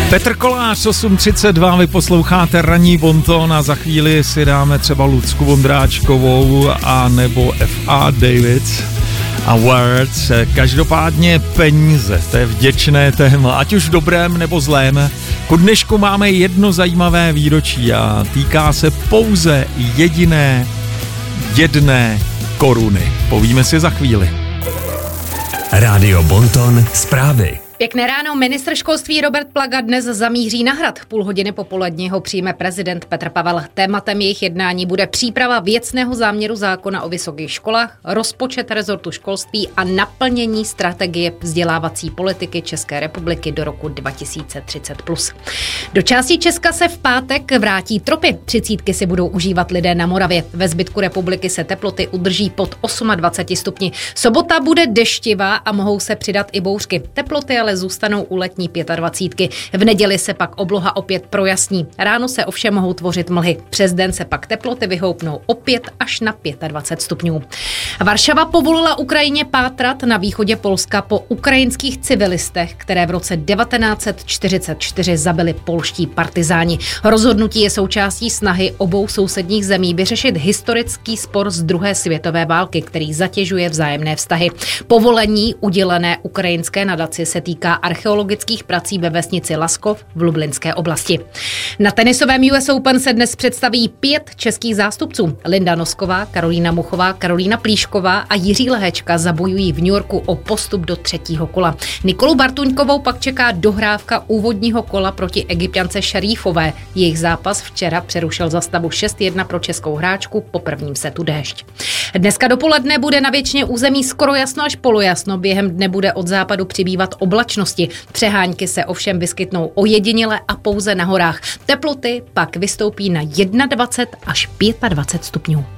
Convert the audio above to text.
Petr Kolář, 8:32, vy posloucháte Ranní bonton a za chvíli si dáme třeba Lucku Vondráčkovou a nebo F.A. Davids Awards. Každopádně peníze, to je vděčné téma, ať už v dobrém nebo zlém. Ku dnešku máme jedno zajímavé výročí a týká se pouze jedné koruny. Povíme si za chvíli. Rádio Bonton, zprávy. Pěkné ráno, ministr školství Robert Plaga dnes zamíří na Hrad. Půl hodiny popolední ho přijme prezident Petr Pavel. Tématem jejich jednání bude příprava věcného záměru zákona o vysokých školách, rozpočet rezortu školství a naplnění strategie vzdělávací politiky České republiky do roku 2030+. Do části Česka se v pátek vrátí tropy. 30 si budou užívat lidé na Moravě. Ve zbytku republiky se teploty udrží pod 28 stupni. Sobota bude deštivá a mohou se přidat i bouřky. Teploty ale zůstanou u letní 25. V neděli se pak obloha opět projasní. Ráno se ovšem mohou tvořit mlhy. Přes den se pak teploty vyhoupnou opět až na 25 stupňů. Varšava povolila Ukrajině pátrat na východě Polska po ukrajinských civilistech, které v roce 1944 zabili polští partizáni. Rozhodnutí je součástí snahy obou sousedních zemí vyřešit historický spor z druhé světové války, který zatěžuje vzájemné vztahy. Povolení udělené ukrajinské nadaci se týká archeologických prací ve vesnici Laskov v Lublinské oblasti. Na tenisovém US Open se dnes představí 5 českých zástupců. Linda Nosková, Karolína Muchová, Karolína Plíšková a Jiří Lehečka zabojují v New Yorku o postup do 3. kola. Nikolu Bartuňkovou pak čeká dohrávka úvodního kola proti Egypťance Šarífové. Jejich zápas včera přerušil za stavu 6-1 pro českou hráčku po prvním setu déšť. Dneska dopoledne bude na většině území skoro jasno až polojasno. Během dne bude od západu přibývat oblačnosti. Přehánky se ovšem vyskytnou ojediněle a pouze na horách. Teploty pak vystoupí na 21 až 25 stupňů.